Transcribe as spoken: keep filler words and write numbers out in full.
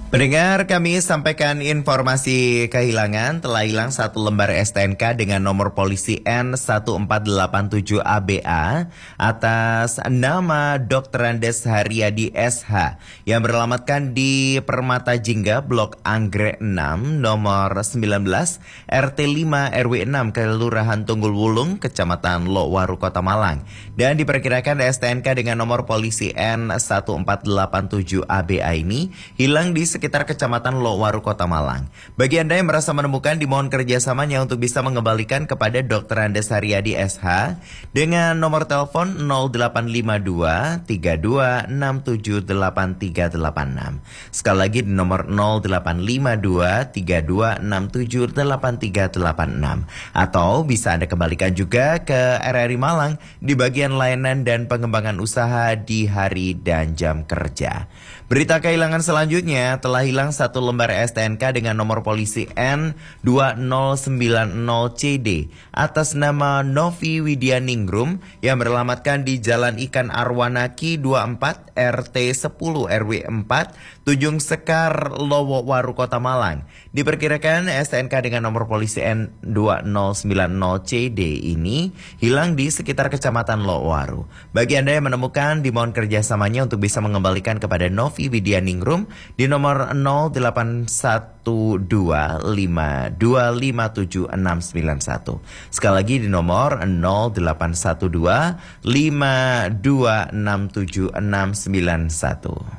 Pendengar, kami sampaikan informasi kehilangan. Telah hilang satu lembar S T N K dengan nomor polisi N satu empat delapan tujuh A B A atas nama dokter Andes Haryadi S H yang beralamatkan di Permata Jingga, Blok Anggrek enam, nomor sembilan belas, R T lima R W enam, Kelurahan Tunggul Wulung, Kecamatan Lokwaru, Kota Malang. Dan diperkirakan S T N K dengan nomor polisi N satu empat delapan tujuh A B A ini hilang di sekitar Kecamatan Lokwaru, Kota Malang. Bagi Anda yang merasa menemukan, dimohon kerjasamanya untuk bisa mengembalikan kepada dokter Andes Haryadi S H dengan nomor telepon nol delapan lima dua tiga dua enam tujuh delapan tiga delapan enam. Sekali lagi di nomor nol delapan lima dua tiga dua enam tujuh delapan tiga delapan enam. Atau bisa Anda kembalikan juga ke R R I Malang di bagian layanan dan pengembangan usaha di hari dan jam kerja. Berita kehilangan selanjutnya, telah hilang satu lembar S T N K dengan nomor polisi N dua nol sembilan nol C D atas nama Novi Widyaningrum yang beralamatkan di Jalan Ikan Arwanaki dua puluh empat R T sepuluh R W empat Tujung Sekar, Lokwaru, Kota Malang. Diperkirakan S T N K dengan nomor polisi N dua nol sembilan nol C D ini hilang di sekitar Kecamatan Lokwaru. Bagi Anda yang menemukan, dimohon kerjasamanya untuk bisa mengembalikan kepada Novi Widyaningrum di nomor nol delapan satu dua lima dua lima tujuh enam sembilan satu. Sekali lagi di nomor nol delapan satu dua lima dua enam tujuh enam sembilan satu.